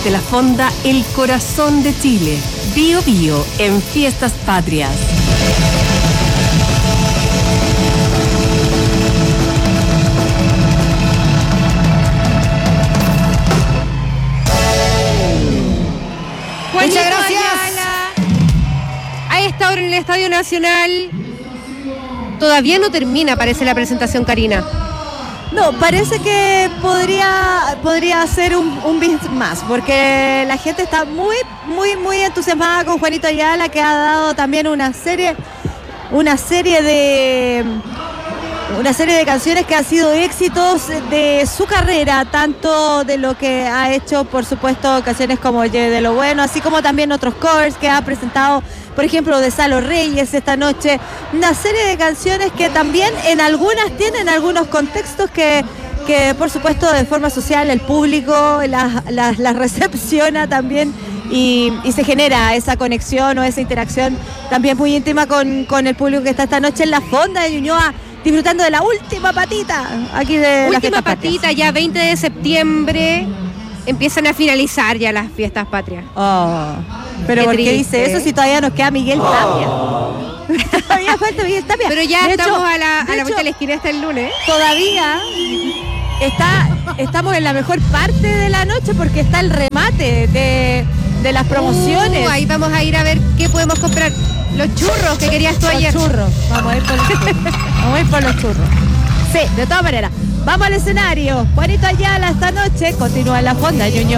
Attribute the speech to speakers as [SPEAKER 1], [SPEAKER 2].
[SPEAKER 1] Desde la Fonda El Corazón de Chile. Bío Bío en Fiestas Patrias.
[SPEAKER 2] Muchas gracias. A esta hora en el Estadio Nacional todavía no termina, parece, la presentación, Karina.
[SPEAKER 3] No, parece que podría ser un bis más, porque la gente está muy entusiasmada con Juanito Ayala, que ha dado también una serie de canciones que han sido éxitos de su carrera, tanto de lo que ha hecho, por supuesto, canciones como de lo bueno, así como también otros covers que ha presentado, por ejemplo, de Salo Reyes esta noche. Una serie de canciones que también en algunas tienen algunos contextos que por supuesto, de forma social el público las recepciona también y se genera esa conexión o esa interacción también muy íntima con el público que está esta noche en la Fonda de Ñuñoa, disfrutando de la última patita aquí de la
[SPEAKER 2] última patita, ya 20 de septiembre empiezan a finalizar ya las fiestas patrias.
[SPEAKER 3] Pero ¿por qué
[SPEAKER 2] triste,
[SPEAKER 3] dice eso si todavía nos queda Miguel Tapia? Todavía falta Miguel Tapia.
[SPEAKER 2] Pero ya
[SPEAKER 3] de
[SPEAKER 2] estamos
[SPEAKER 3] hecho,
[SPEAKER 2] a la vuelta de la esquina hasta el lunes.
[SPEAKER 3] Todavía estamos en la mejor parte de la noche porque está el remate de las promociones.
[SPEAKER 2] Ahí vamos a ir a ver qué podemos comprar. Los churros que querías tú ayer.
[SPEAKER 3] Los churros. Vamos a ir por los churros. Vamos a ir por los churros. Sí, de todas maneras. Vamos al escenario. Juanito Ayala esta noche continúa en la Fonda Ñuñoa.